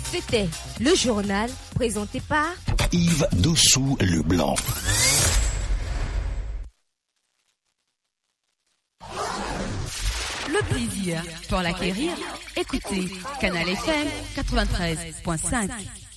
C'était le journal présenté par Yves Dossou-Leblanc. Le plaisir pour l'acquérir, écoutez Canal FM 93.5.